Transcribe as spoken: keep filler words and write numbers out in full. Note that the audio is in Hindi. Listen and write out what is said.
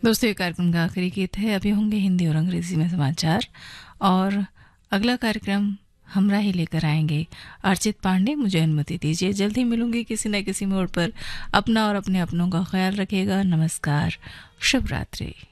दोस्तों, ये कार्यक्रम का आखिरी गीत है। अभी होंगे हिंदी और अंग्रेजी में समाचार और अगला कार्यक्रम हमरा ही लेकर आएंगे अर्चित पांडे। मुझे अनुमति दीजिए, जल्द ही मिलूंगी किसी न किसी मोड़ पर। अपना और अपने अपनों का ख्याल रखिएगा। नमस्कार, शुभ रात्रि।